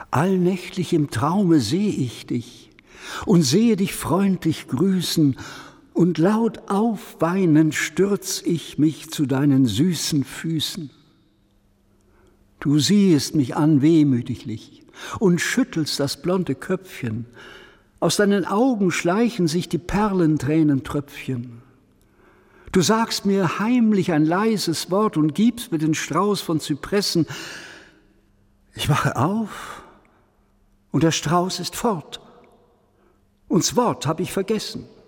Allnächtlich im Traume seh ich dich und sehe dich freundlich grüßen, und laut aufweinend stürz ich mich zu deinen süßen Füßen. Du siehest mich an wehmütiglich und schüttelst das blonde Köpfchen, aus deinen Augen schleichen sich die Perlentränentröpfchen. Du sagst mir heimlich ein leises Wort und gibst mir den Strauß von Zypressen. Ich wache auf und der Strauß ist fort, und's Wort hab ich vergessen.